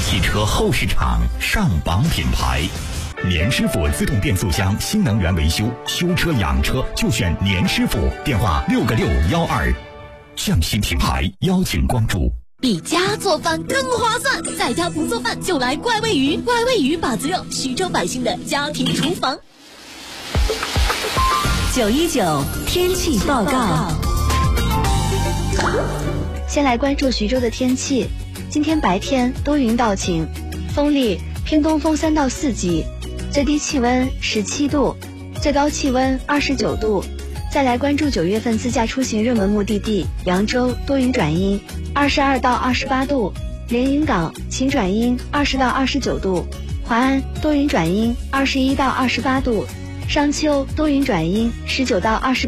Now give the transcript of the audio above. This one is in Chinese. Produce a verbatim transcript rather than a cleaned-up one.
汽车后市场上榜品牌。年师傅自动变速箱新能源维修，修车养车就选年师傅，电话六个六幺二。匠心品牌邀请关注。 比家做饭更划算，在家不做饭就来怪味鱼，怪味鱼把子肉，徐州百姓的家庭厨房。 九一九天气报告。 先来关注徐州的天气，今天白天多云到晴，风力偏东风三到四级，最低气温十七度，最高气温二十九度。再来关注九月份自驾出行热门目的地，扬州多云转阴，二十二到二十八度；连云港晴转阴，二十到二十九度；淮安多云转阴，二十一到二十八度；商丘多云转阴，十九到二十。